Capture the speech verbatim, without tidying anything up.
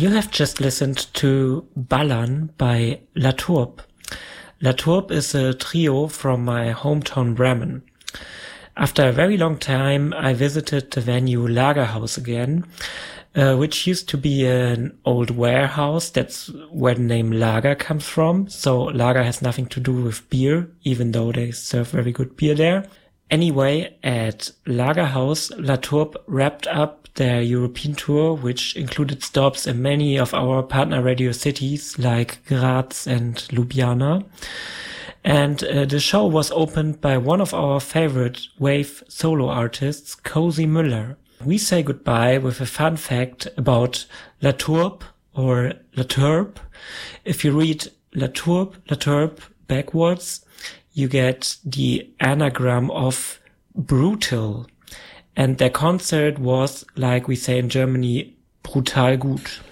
You have just listened to Ballern by La Tourbe. La Tourbe is a trio from my hometown Bremen. After a very long time, I visited the venue Lagerhaus again, uh, which used to be an old warehouse. That's where the name Lager comes from. So Lager has nothing to do with beer, even though they serve very good beer there. Anyway, at Lagerhaus, La Tourbe wrapped up their European tour, which included stops in many of our partner radio cities like Graz and Ljubljana. And uh, the show was opened by one of our favorite wave solo artists, Cozy Müller. We say goodbye with a fun fact about La Tourbe or La Tourbe. If you read La Tourbe, La Tourbe backwards, you get the anagram of brutal. And their concert was, like we say in Germany, brutal gut.